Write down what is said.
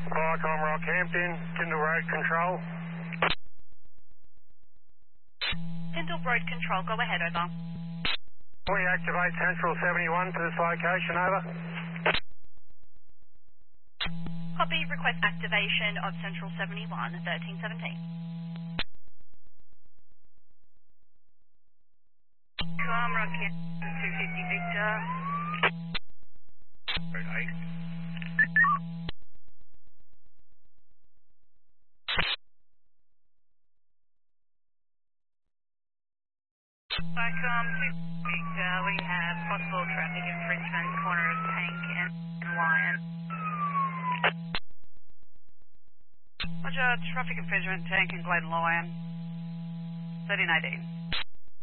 Viacom Rockhampton, Tyndall Road Control. Tyndall Road Control, go ahead, over. We activate Central 71 to this location, over. Copy, request activation of Central 71, 1317. Com Rockhampton, 250 Victor. Road 8. Viacom 250 Victor, we have possible traffic infringement, corner of Tank and Lion. Roger, traffic infringement, Tank and Glen Lion. 1318.